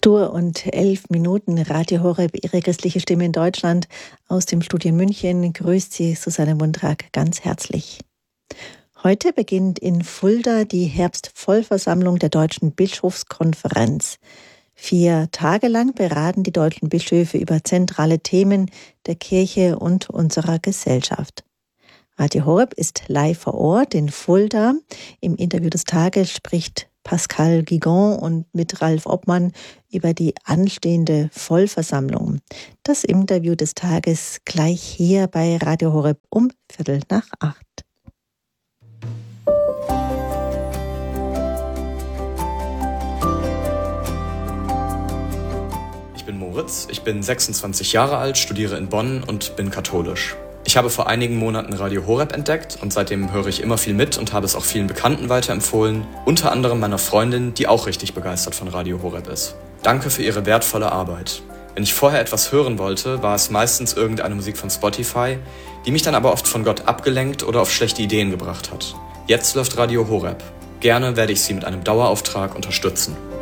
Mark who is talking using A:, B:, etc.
A: 8:11 Radio Horeb, Ihre christliche Stimme in Deutschland. Aus dem Studio in München grüßt Sie Susanne Mundrag ganz herzlich. Heute beginnt in Fulda die Herbstvollversammlung der Deutschen Bischofskonferenz. 4 Tage lang beraten die deutschen Bischöfe über zentrale Themen der Kirche und unserer Gesellschaft. Radio Horeb ist live vor Ort in Fulda. Im Interview des Tages spricht Pascal Guigon und mit Ralf Obmann über die anstehende Vollversammlung. Das Interview des Tages gleich hier bei Radio Horeb um 7:45.
B: Ich bin Moritz, ich bin 26 Jahre alt, studiere in Bonn und bin katholisch. Ich habe vor einigen Monaten Radio Horeb entdeckt und seitdem höre ich immer viel mit und habe es auch vielen Bekannten weiterempfohlen, unter anderem meiner Freundin, die auch richtig begeistert von Radio Horeb ist. Danke für Ihre wertvolle Arbeit. Wenn ich vorher etwas hören wollte, war es meistens irgendeine Musik von Spotify, die mich dann aber oft von Gott abgelenkt oder auf schlechte Ideen gebracht hat. Jetzt läuft Radio Horeb. Gerne werde ich Sie mit einem Dauerauftrag unterstützen.